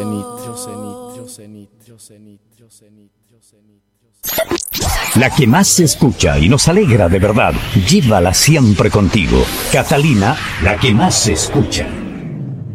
La que más se escucha y nos alegra de verdad. Llévala siempre contigo. Catalina, la que más se escucha.